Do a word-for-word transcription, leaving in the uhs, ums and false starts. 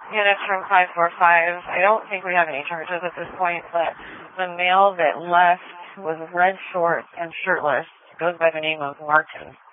units from five four five. I don't think we have any charges at this point, but the male that left was red shorts and shirtless. Goes by the name of Martin.